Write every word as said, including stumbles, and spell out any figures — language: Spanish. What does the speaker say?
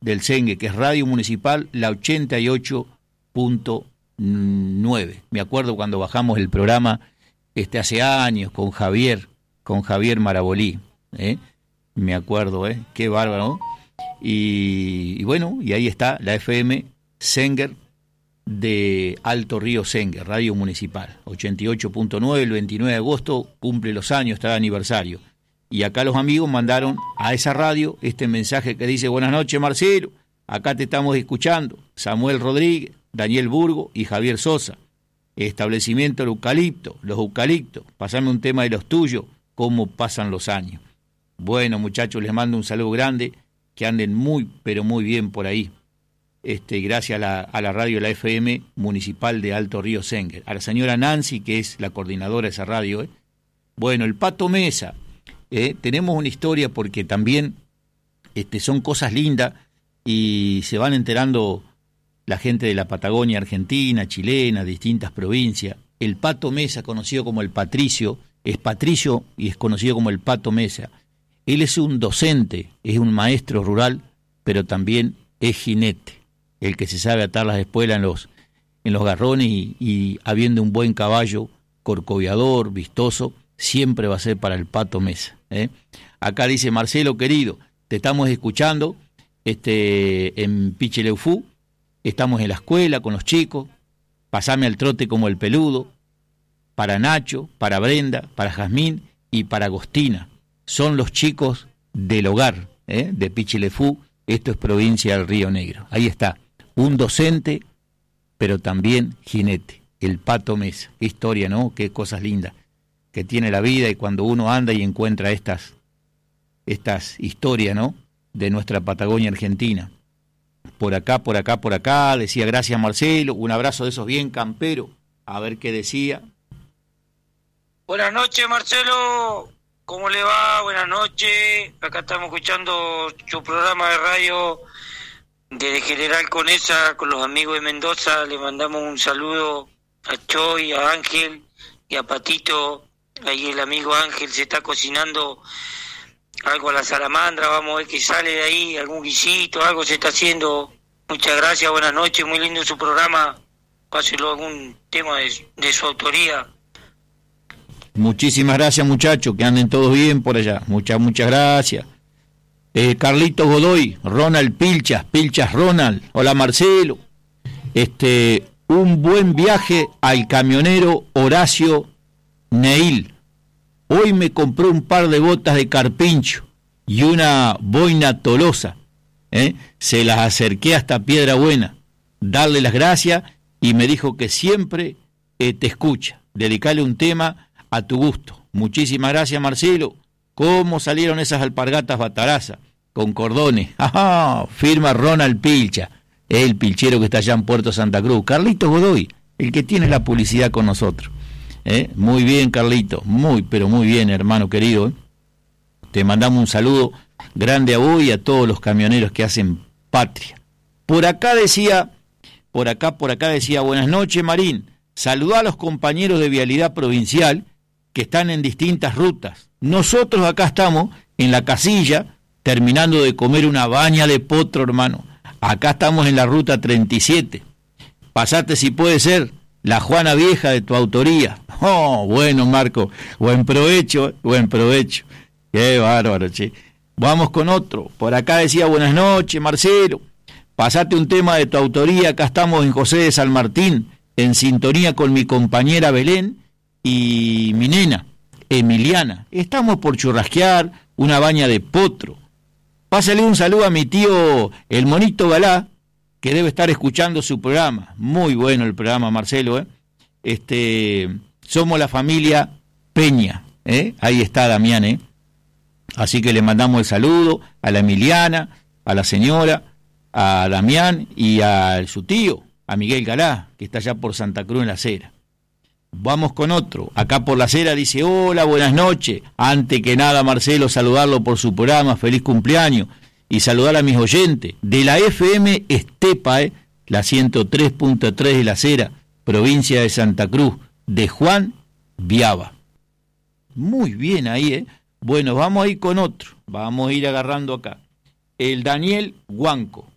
del Sengue, que es Radio Municipal, la ochenta y ocho punto nueve. Me acuerdo cuando bajamos el programa este hace años con Javier, con Javier Marabolí, ¿eh? Me acuerdo, ¿eh? Qué bárbaro, ¿no? Y, y bueno, y ahí está la F M Sengue de Alto Río Sengue, Radio Municipal, ochenta y ocho punto nueve, el veintinueve de agosto cumple los años, está de aniversario. Y acá los amigos mandaron a esa radio este mensaje que dice: buenas noches, Marcelo, acá te estamos escuchando, Samuel Rodríguez, Daniel Burgo y Javier Sosa. Establecimiento El Eucalipto, los eucaliptos, pasame un tema de los tuyos, cómo pasan los años. Bueno, muchachos, les mando un saludo grande, que anden muy, pero muy bien por ahí. Este, gracias a la, a la radio, la F M Municipal de Alto Río Sengue. A la señora Nancy, que es la coordinadora de esa radio. ¿eh? Bueno, el Pato Mesa, eh, tenemos una historia porque también este, son cosas lindas y se van enterando la gente de la Patagonia Argentina, chilena, distintas provincias. El Pato Mesa, conocido como el Patricio, es Patricio y es conocido como el Pato Mesa. Él es un docente, es un maestro rural, pero también es jinete, el que se sabe atar las espuelas en los, en los garrones y, y habiendo un buen caballo, corcoviador, vistoso, siempre va a ser para el Pato Mesa. ¿eh? Acá dice: Marcelo, querido, te estamos escuchando este, en Pichileufú, estamos en la escuela con los chicos, pasame al trote como el peludo, para Nacho, para Brenda, para Jazmín y para Agostina. Son los chicos del hogar ¿eh? de Pichilefú, esto es provincia del Río Negro. Ahí está, un docente, pero también jinete, el Pato Mesa. Qué historia, ¿no? Qué cosas lindas que tiene la vida, y cuando uno anda y encuentra estas, estas historias, ¿no? De nuestra Patagonia Argentina. Por acá, por acá, por acá, decía: gracias, Marcelo, un abrazo de esos bien camperos. A ver qué decía. Buenas noches, Marcelo. ¿Cómo le va? Buenas noches. Acá estamos escuchando su programa de radio desde General Conesa con los amigos de Mendoza. Le mandamos un saludo a Choy, a Ángel y a Patito. Ahí el amigo Ángel se está cocinando algo a la salamandra. Vamos a ver qué sale de ahí, algún guisito, algo se está haciendo. Muchas gracias, buenas noches. Muy lindo su programa. Páselo algún tema de, de su autoría. Muchísimas gracias, muchachos, que anden todos bien por allá. Muchas, muchas gracias. Eh, Carlitos Godoy, Ronald Pilchas, Pilchas Ronald. Hola, Marcelo. Este, un buen viaje al camionero Horacio Neil. Hoy me compré un par de botas de carpincho y una boina tolosa. ¿eh? Se las acerqué hasta Piedra Buena. Darle las gracias y me dijo que siempre eh, te escucha. Dedicarle un tema a tu gusto. Muchísimas gracias, Marcelo. ¿Cómo salieron esas alpargatas batarazas? Con cordones. ¡Ajá! Firma Ronald Pilcha, el pilchero que está allá en Puerto Santa Cruz. Carlitos Godoy, el que tiene la publicidad con nosotros. ¿Eh? Muy bien, Carlitos. Muy, pero muy bien, hermano querido. ¿eh? Te mandamos un saludo grande a vos y a todos los camioneros que hacen patria. Por acá decía, por acá, por acá decía: buenas noches, Marín. Saludá a los compañeros de Vialidad Provincial que están en distintas rutas. Nosotros acá estamos en la casilla, terminando de comer una baña de potro, hermano. Acá estamos en la ruta treinta y siete. Pasate, si puede ser, la Juana Vieja de tu autoría. Oh, bueno, Marco, buen provecho, buen provecho. Qué bárbaro, che. Vamos con otro. Por acá decía: buenas noches, Marcelo. Pasate un tema de tu autoría. Acá estamos en José de San Martín, en sintonía con mi compañera Belén y mi nena, Emiliana. Estamos por churrasquear una baña de potro. Pásale un saludo a mi tío, el Monito Galá, que debe estar escuchando su programa. Muy bueno el programa, Marcelo. ¿eh? Este, somos la familia Peña. ¿eh? Ahí está Damián. ¿eh? Así que le mandamos el saludo a la Emiliana, a la señora, a Damián y a su tío, a Miguel Galá, que está allá por Santa Cruz en la Cera. Vamos con otro. Acá por la Cera dice: hola, buenas noches. Antes que nada, Marcelo, saludarlo por su programa, feliz cumpleaños, y saludar a mis oyentes de la F M Estepa, eh, la ciento tres punto tres de la Cera, provincia de Santa Cruz, de Juan Viaba. Muy bien ahí, ¿eh? Bueno, vamos a ir con otro. Vamos a ir agarrando acá. El Daniel Huanco.